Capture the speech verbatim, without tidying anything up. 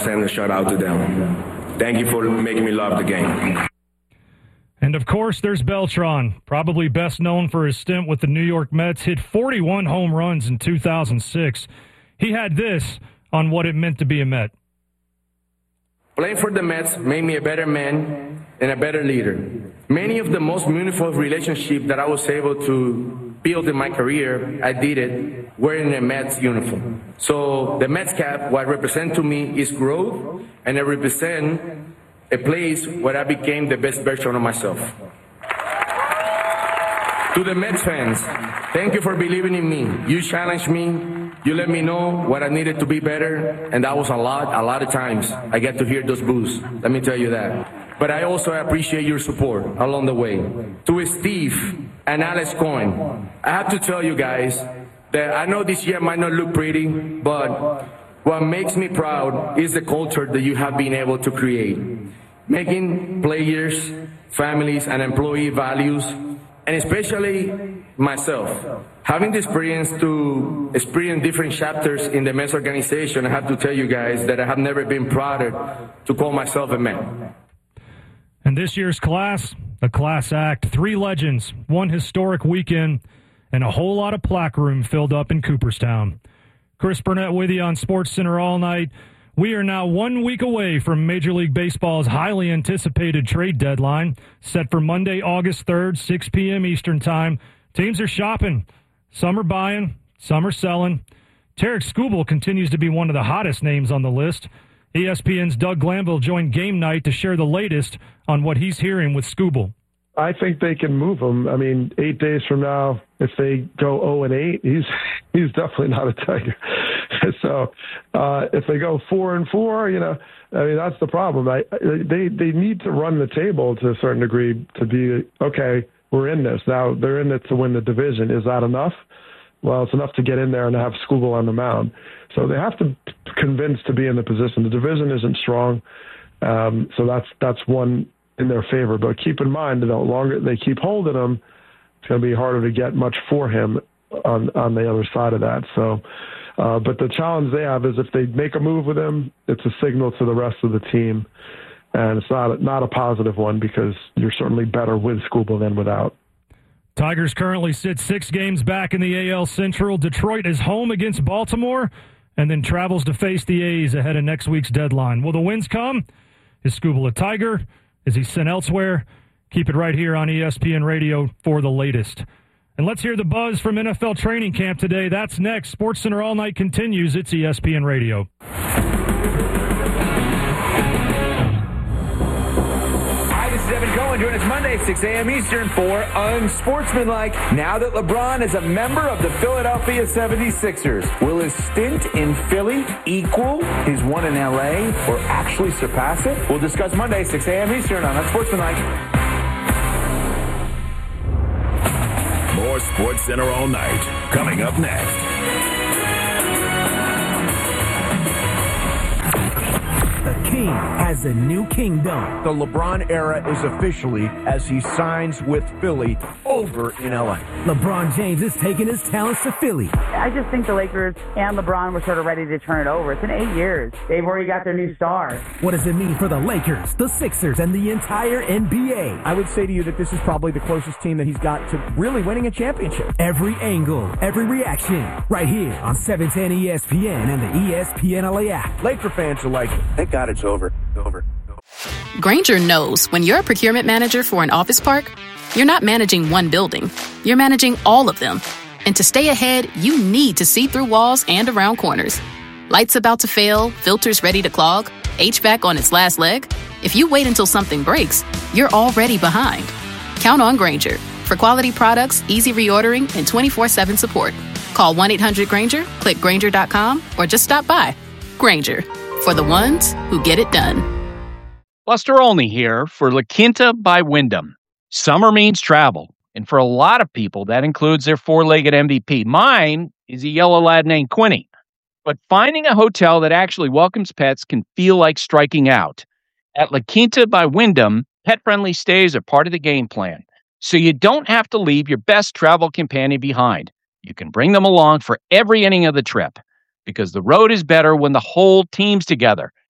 send a shout out to them. Thank you for making me love the game. And, of course, there's Beltran, probably best known for his stint with the New York Mets, hit forty-one home runs in two thousand six. He had this on what it meant to be a Met. Playing for the Mets made me a better man and a better leader. Many of the most meaningful relationships that I was able to build in my career, I did it wearing a Mets uniform. So the Mets cap, what represents to me is growth, and it represents a place where I became the best version of myself. To the Mets fans, thank you for believing in me. You challenged me. You let me know what I needed to be better, and that was a lot, a lot of times. I get to hear those boos. Let me tell you that. But I also appreciate your support along the way. To Steve and Alex Cohen, I have to tell you guys that I know this year might not look pretty, but what makes me proud is the culture that you have been able to create. Making players, families, and employee values, and especially myself. Having the experience to experience different chapters in the Mets organization, I have to tell you guys that I have never been prouder to call myself a Met. And this year's class, a class act, three legends, one historic weekend, and a whole lot of plaque room filled up in Cooperstown. Chris Burnett with you on SportsCenter all night. We are now one week away from Major League Baseball's highly anticipated trade deadline, set for Monday, August third, six p.m. Eastern Time. Teams are shopping. Some are buying, some are selling. Tarek Skubal continues to be one of the hottest names on the list. E S P N's Doug Glanville joined Game Night to share the latest on what he's hearing with Skubal. I think they can move him. I mean, eight days from now, if they go oh and eight, he's he's definitely not a Tiger. So uh, if they go four and four, you know, I mean, that's the problem. I, they they need to run the table to a certain degree to be, okay, we're in this. Now, they're in it to win the division. Is that enough? Well, it's enough to get in there and have Skubal on the mound. So they have to convince to be in the position. The division isn't strong, um, so that's that's one in their favor. But keep in mind, the longer they keep holding him, it's going to be harder to get much for him on on the other side of that. So, uh, but the challenge they have is if they make a move with him, it's a signal to the rest of the team, and it's not a, not a positive one because you're certainly better with Skubal than without. Tigers currently sit six games back in the A L Central. Detroit is home against Baltimore and then travels to face the A's ahead of next week's deadline. Will the wins come? Is Skubal a Tiger? Is he sent elsewhere? Keep it right here on E S P N Radio for the latest. And let's hear the buzz from N F L training camp today. That's next. SportsCenter All Night continues. It's E S P N Radio. Evan Cohen join us Monday, six a.m. Eastern for Unsportsmanlike. Now that LeBron is a member of the Philadelphia seventy-sixers, will his stint in Philly equal his one in L A or actually surpass it? We'll discuss Monday, six a.m. Eastern on Unsportsmanlike. More SportsCenter All Night coming up next. The King has a new kingdom. The LeBron era is officially as he signs with Philly over in L A. LeBron James is taking his talents to Philly. I just think the Lakers and LeBron were sort of ready to turn it over. It's been eight years. They've already got their new star. What does it mean for the Lakers, the Sixers, and the entire N B A? I would say to you that this is probably the closest team that he's got to really winning a championship. Every angle, every reaction, right here on seven ten E S P N and the E S P N L A app. Laker fans are like, thank God it's over. Over. Grainger knows when you're a procurement manager for an office park, you're not managing one building. You're managing all of them. And to stay ahead, you need to see through walls and around corners. Lights about to fail, filters ready to clog, H V A C on its last leg. If you wait until something breaks, you're already behind. Count on Grainger for quality products, easy reordering, and twenty-four seven support. Call one eight hundred Grainger, click Grainger dot com, or just stop by. Grainger, for the ones who get it done. Buster Olney here for La Quinta by Wyndham. Summer means travel, and for a lot of people, that includes their four-legged M V P. Mine is a yellow lad named Quinny. But finding a hotel that actually welcomes pets can feel like striking out. At La Quinta by Wyndham, pet-friendly stays are part of the game plan, so you don't have to leave your best travel companion behind. You can bring them along for every inning of the trip, because the road is better when the whole team's together.